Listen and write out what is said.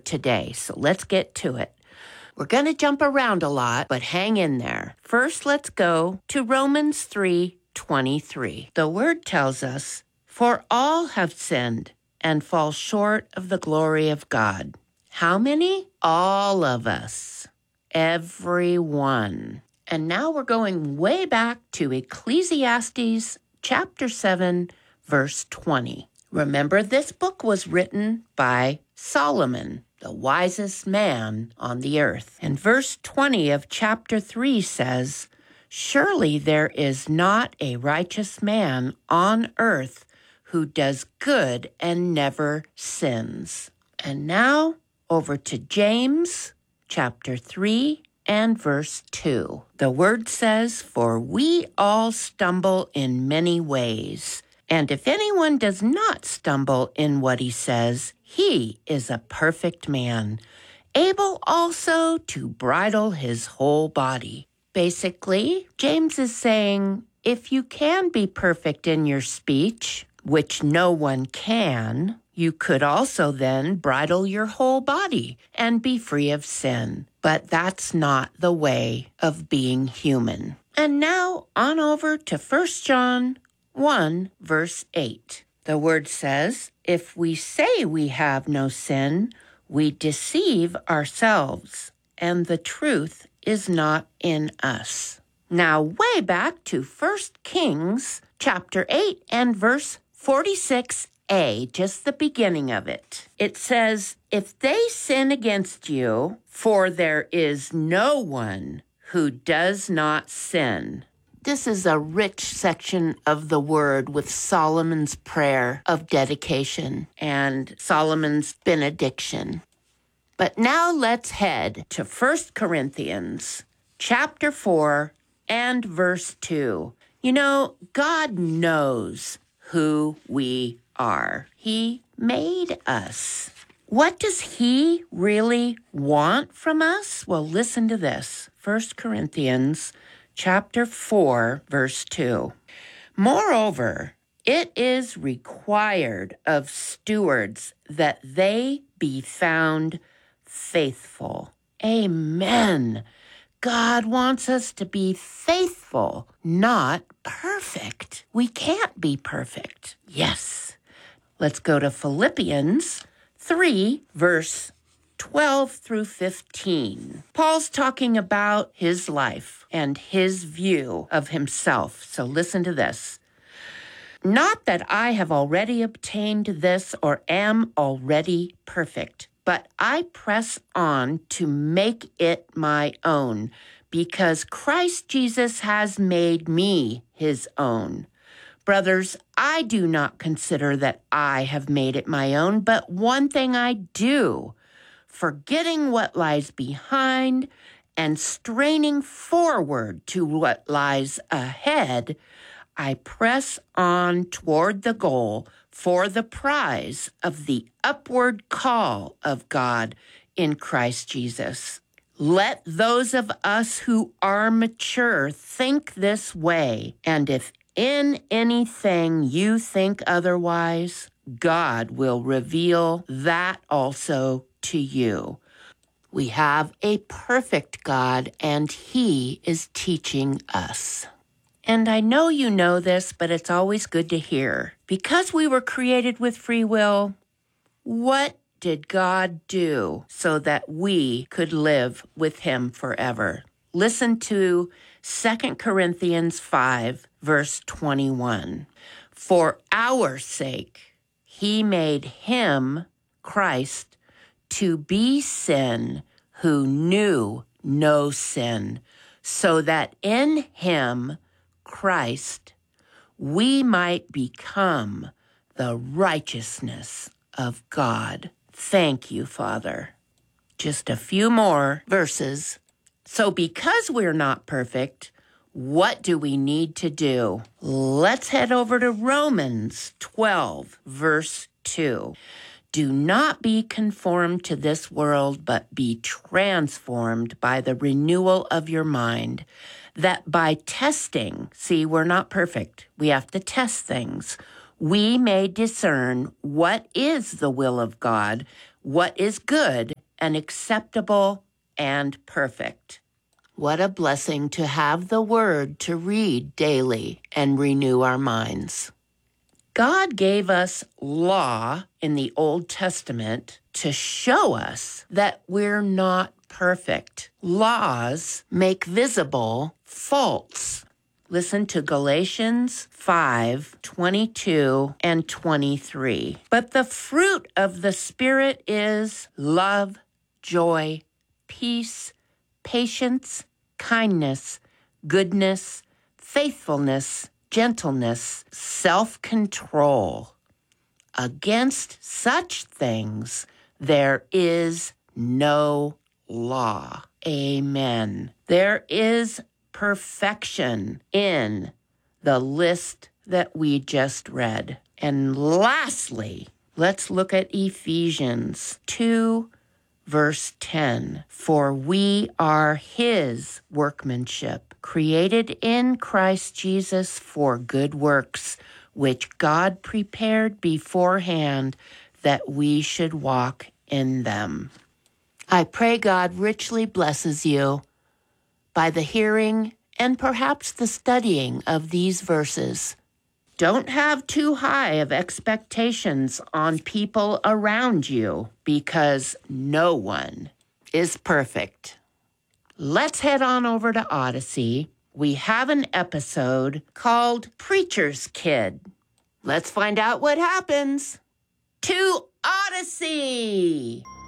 today, so let's get to it. We're going to jump around a lot, but hang in there. First, let's go to Romans 3:23. The word tells us, "For all have sinned and fall short of the glory of God." How many? All of us. Everyone. And now we're going way back to Ecclesiastes chapter 7, verse 20. Remember, this book was written by Solomon, the wisest man on the earth. And verse 20 of chapter 3 says, "Surely there is not a righteous man on earth who does good and never sins." And now over to James chapter 3 and verse 2. The word says, "For we all stumble in many ways. And if anyone does not stumble in what he says, he is a perfect man, able also to bridle his whole body." Basically, James is saying, if you can be perfect in your speech, which no one can, you could also then bridle your whole body and be free of sin. But that's not the way of being human. And now on over to 1 John 1, verse 8. The word says, "If we say we have no sin, we deceive ourselves, and the truth is not in us." Now, way back to 1 Kings chapter 8 and verse 46a, just the beginning of it. It says, "If they sin against you, for there is no one who does not sin." This is a rich section of the word with Solomon's prayer of dedication and Solomon's benediction. But now let's head to 1 Corinthians chapter 4 and verse 2. You know, God knows who we are. He made us. What does he really want from us? Well, listen to this. 1 Corinthians chapter 4, verse 2. "Moreover, it is required of stewards that they be found faithful." Amen. God wants us to be faithful, not perfect. We can't be perfect. Yes. Let's go to Philippians 3, verse 12 through 15. Paul's talking about his life and his view of himself. So listen to this. "Not that I have already obtained this or am already perfect, but I press on to make it my own, because Christ Jesus has made me his own. Brothers, I do not consider that I have made it my own, but one thing I do, forgetting what lies behind and straining forward to what lies ahead, I press on toward the goal for the prize of the upward call of God in Christ Jesus. Let those of us who are mature think this way, and if in anything you think otherwise, God will reveal that also to you. We have a perfect God, and he is teaching us. And I know you know this, but it's always good to hear. Because we were created with free will, what did God do so that we could live with him forever? Listen to 2 Corinthians 5, verse 21. "For our sake, he made him, Christ, to be sin who knew no sin, so that in him, Christ, we might become the righteousness of God." Thank you, Father. Just a few more verses. So because we're not perfect, what do we need to do? Let's head over to Romans 12, verse 2. "Do not be conformed to this world, but be transformed by the renewal of your mind, that by testing," see, we're not perfect, we have to test things, "we may discern what is the will of God, what is good and acceptable and perfect. What a blessing to have the Word to read daily and renew our minds. God gave us law in the Old Testament to show us that we're not perfect. Laws make visible faults. Listen to Galatians 5:22 and 23. But the fruit of the Spirit is love, joy, peace, patience, kindness, goodness, faithfulness, gentleness, self-control. Against such things there is no law. Amen. There is perfection in the list that we just read. And lastly, let's look at Ephesians 2, verse 10. For we are his workmanship, created in Christ Jesus for good works, which God prepared beforehand that we should walk in them. I pray God richly blesses you by the hearing and perhaps the studying of these verses. Don't have too high of expectations on people around you because no one is perfect. Let's head on over to Odyssey. We have an episode called Preacher's Kid. Let's find out what happens. To Odyssey!